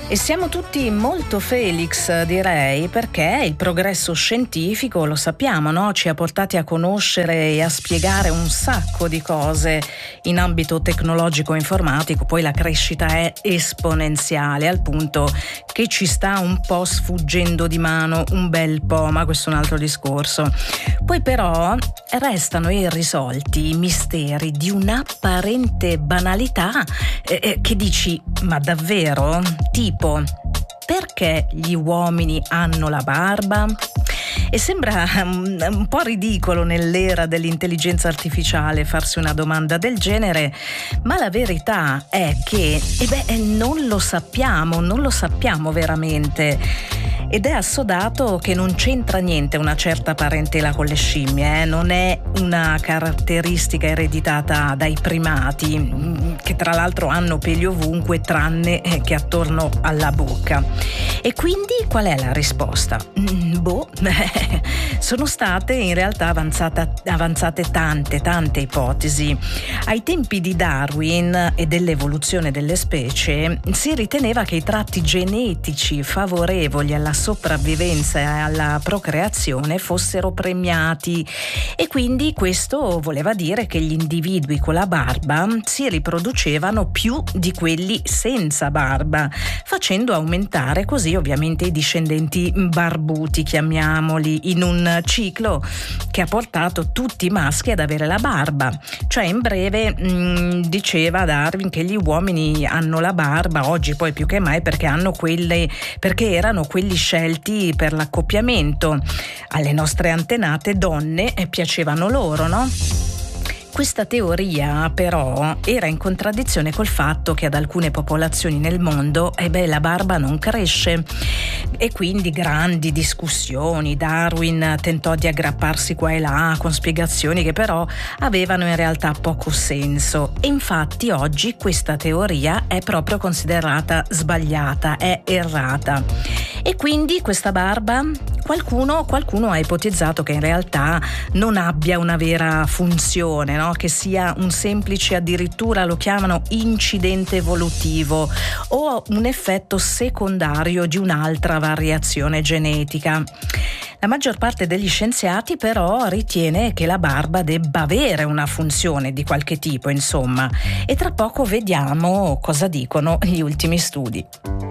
E siamo tutti molto Felix, direi, perché il progresso scientifico, lo sappiamo, no? Ci ha portati a conoscere e a spiegare un sacco di cose in ambito tecnologico-informatico. Poi la crescita è esponenziale, al punto che ci sta un po' sfuggendo di mano un bel po', ma questo è un altro discorso. Poi però restano irrisolti i misteri di un'apparente banalità che dici, ma davvero? Tipo, perché gli uomini hanno la barba? E sembra un po' ridicolo nell'era dell'intelligenza artificiale farsi una domanda del genere, ma la verità è che non lo sappiamo veramente. Ed è assodato che non c'entra niente una certa parentela con le scimmie, non è una caratteristica ereditata dai primati, che tra l'altro hanno peli ovunque tranne che attorno alla bocca. E quindi qual è la risposta? Sono state in realtà avanzate tante ipotesi. Ai tempi di Darwin e dell'evoluzione delle specie si riteneva che i tratti genetici favorevoli alla sopravvivenza e alla procreazione fossero premiati, e quindi questo voleva dire che gli individui con la barba si riproducevano più di quelli senza barba, facendo aumentare così ovviamente i discendenti barbuti, chiamiamoli, in un ciclo che ha portato tutti i maschi ad avere la barba. Cioè, in breve, diceva Darwin che gli uomini hanno la barba oggi poi più che mai perché erano quelli scelti per l'accoppiamento. Alle nostre antenate donne piacevano loro, no? Questa teoria però era in contraddizione col fatto che ad alcune popolazioni nel mondo la barba non cresce, e quindi grandi discussioni. Darwin tentò di aggrapparsi qua e là con spiegazioni che però avevano in realtà poco senso, e infatti oggi questa teoria è proprio considerata sbagliata, è errata. E quindi questa barba, qualcuno ha ipotizzato che in realtà non abbia una vera funzione, no? Che sia un semplice, addirittura lo chiamano incidente evolutivo, o un effetto secondario di un'altra variazione genetica. La maggior parte degli scienziati però ritiene che la barba debba avere una funzione di qualche tipo, insomma, e tra poco vediamo cosa dicono gli ultimi studi.